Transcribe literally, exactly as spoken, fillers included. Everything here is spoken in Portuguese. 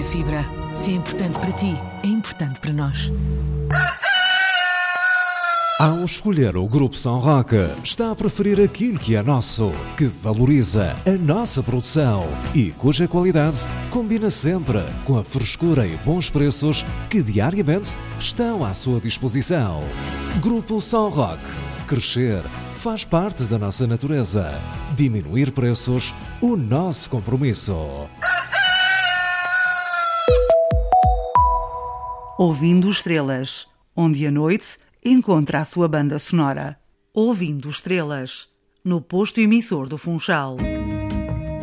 Fibra. Se é importante para ti, é importante para nós. Ao escolher o Grupo São Roque, está a preferir aquilo que é nosso, que valoriza a nossa produção e cuja qualidade combina sempre com a frescura e bons preços que diariamente estão à sua disposição. Grupo São Roque. Crescer faz parte da nossa natureza. Diminuir preços, o nosso compromisso. Ouvindo Estrelas, onde a noite encontra a sua banda sonora. Ouvindo Estrelas, no posto emissor do Funchal.